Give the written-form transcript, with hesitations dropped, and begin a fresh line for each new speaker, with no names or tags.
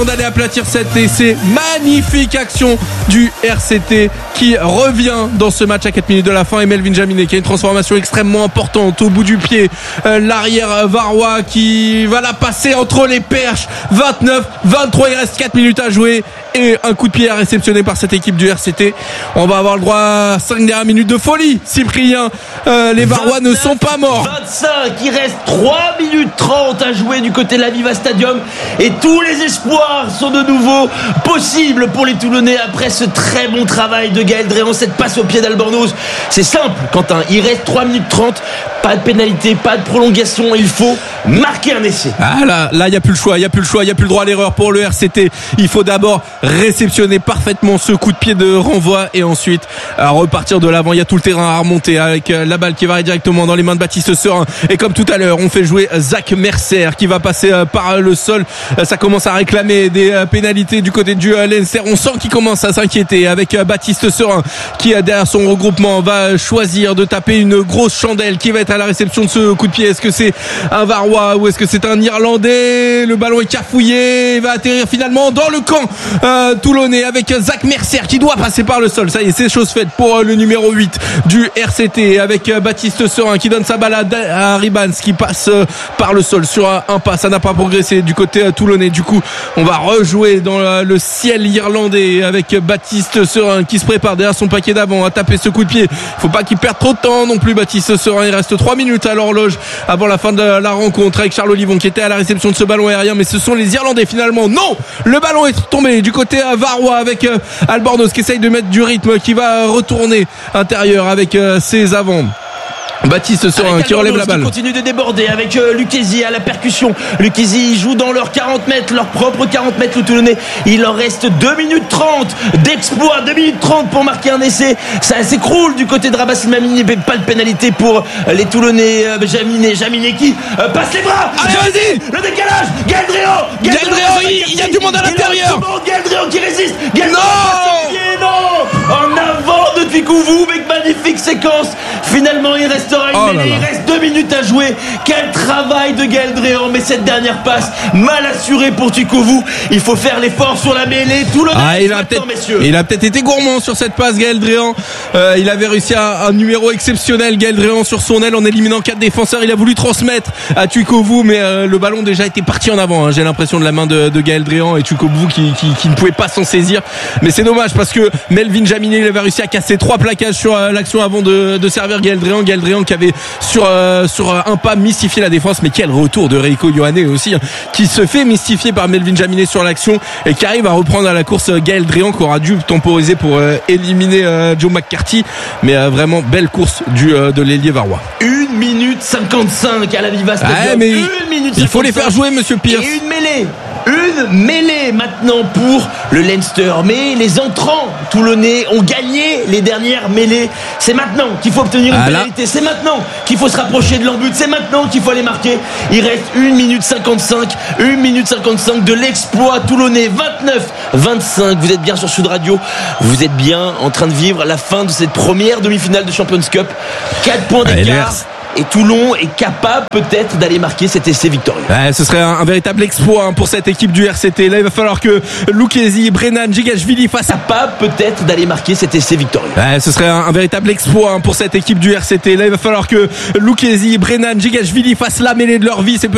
D'aller aplatir cet essai, magnifique action du RCT qui revient dans ce match à 4 minutes de la fin, et Melvin Jaminet qui a une transformation extrêmement importante au bout du pied, l'arrière varois qui va la passer entre les perches. 29-23, il reste 4 minutes à jouer et un coup de pied à réceptionner par cette équipe du RCT. On va avoir le droit à 5 dernières minutes de folie, Cyprien. Les Varois ne sont pas morts.
25, il reste 3 minutes 30 à jouer du côté de l'Aviva Stadium et tous les espoirs sont de nouveau possibles pour les Toulonnais après ce très bon travail de Gaël Dréan, cette passe au pied d'Albornoz. C'est simple, Quentin, il reste 3 minutes 30, pas de pénalité, pas de prolongation, il faut marquer un essai.
Ah là, il n'y a plus le choix, il n'y a plus le droit à l'erreur pour le RCT. Il faut d'abord réceptionner parfaitement ce coup de pied de renvoi et ensuite repartir de l'avant. Il y a tout le terrain à remonter avec la balle qui va directement dans les mains de Baptiste Serin, et comme tout à l'heure on fait jouer Zach Mercer qui va passer par le sol. Ça commence à réclamer des pénalités du côté du Leinster. On sent qu'il commence à s'inquiéter avec Baptiste Serin qui derrière son regroupement va choisir de taper une grosse chandelle. Qui va être à la réception de ce coup de pied? Est-ce que c'est un Varois ou est-ce que c'est un Irlandais? Le ballon est cafouillé, il va atterrir finalement dans le camp toulonnais avec Zach Mercer qui doit passer par le sol. Ça y est, c'est chose faite pour le numéro 8 du RCT avec Baptiste Serin qui donne sa balade à Ribans qui passe par le sol sur un pas. Ça n'a pas progressé du côté toulonnais. Du coup, on va rejouer dans le ciel irlandais avec Baptiste Serin qui se prépare derrière son paquet d'avant à taper ce coup de pied. Faut pas qu'il perde trop de temps non plus, Baptiste Serin. Il reste 3 minutes à l'horloge avant la fin de la rencontre avec Charles Olivon qui était à la réception de ce ballon aérien, mais ce sont les Irlandais finalement. Non, le ballon est tombé du côté Varois avec Albornoz qui essaye de mettre du rythme, qui va retourner intérieur avec ses avants. Baptiste Serin qui relève la balle.
Qui continue de déborder avec Lucchesi à la percussion. Lucchesi joue dans leurs 40 mètres, leur propre 40 mètres le Toulonnais. Il leur reste 2 minutes 30 d'exploit, 2 minutes 30 pour marquer un essai. Ça s'écroule du côté de Rabassi Mamini, mais pas de pénalité pour les Toulonnais. Jaminet qui passe les bras.
Allez, vas-y.
Le décalage. Gaël Dréan,
il y a du monde à l'intérieur.
Gaël Dréan qui résiste.
Non.
En avant de Tuikouvou, mais magnifique séquence. Finalement, il restera une mêlée. Il reste 2 minutes à jouer. Quel travail de Gaël Dréan, mais cette dernière passe mal assurée pour Tuikouvou. Il faut faire l'effort sur la mêlée. Tout le
il a peut-être été gourmand sur cette passe, Gaël Dréan. Il avait réussi un numéro exceptionnel, Gaël Dréan, sur son aile en éliminant 4 défenseurs. Il a voulu transmettre à Tuikouvou, mais le ballon déjà était parti en avant. J'ai l'impression de la main de Gaël Dréan et Tuikouvou qui ne pouvait pas s'en saisir. Mais c'est dommage parce que Melvin Jaminet, il avait réussi à casser 3 plaquages sur l'action avant de servir Gaël Dréan qui avait sur un pas mystifié la défense. Mais quel retour de Reiko Ioane aussi, qui se fait mystifier par Melvin Jaminet sur l'action et qui arrive à reprendre à la course Gaël Dréan, qui aura dû temporiser pour éliminer Joe McCarthy. Mais vraiment belle course de l'ailier varois.
1 minute 55 à la Viva Stadium.
Mais
1 minute 55.
Il faut les faire jouer, monsieur Pierce.
Et une mêlée maintenant pour le Leinster. Mais les entrants toulonnais ont gagné les dernières mêlées. C'est maintenant qu'il faut obtenir une pénalité. C'est maintenant qu'il faut se rapprocher de l'embut. C'est maintenant qu'il faut aller marquer. Il reste 1 minute 55. 1 minute 55 de l'exploit toulonnais. 29-25. Vous êtes bien sur Sud Radio. Vous êtes bien en train de vivre la fin de cette première demi-finale de Champions Cup. 4 points d'écart. Et Toulon est capable peut-être d'aller marquer cet essai victorieux.
Ce serait un véritable exploit pour cette équipe du RCT. Là, il va falloir que Lucchesi, Brennan, Gigashvili fassent
capable peut-être d'aller marquer cet essai victorieux.
Ce serait un véritable exploit pour cette équipe du RCT. Là, il va falloir que Lucchesi, Brennan, Gigashvili fassent la mêlée de leur vie. C'est